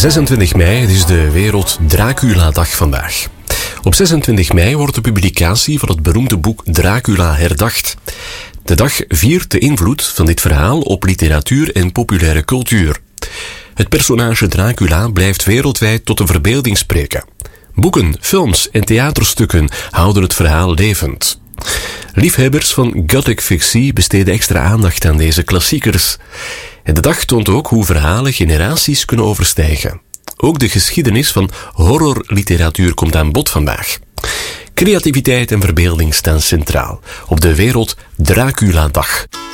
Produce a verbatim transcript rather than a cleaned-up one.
zesentwintig mei, het is de Wereld Dracula-dag vandaag. Op zesentwintig mei wordt de publicatie van het beroemde boek Dracula herdacht. De dag viert de invloed van dit verhaal op literatuur en populaire cultuur. Het personage Dracula blijft wereldwijd tot de verbeelding spreken. Boeken, films en theaterstukken houden het verhaal levend. Liefhebbers van gothic fictie besteden extra aandacht aan deze klassiekers. En de dag toont ook hoe verhalen generaties kunnen overstijgen. Ook de geschiedenis van horrorliteratuur komt aan bod vandaag. Creativiteit en verbeelding staan centraal op de Wereld Dracula-dag.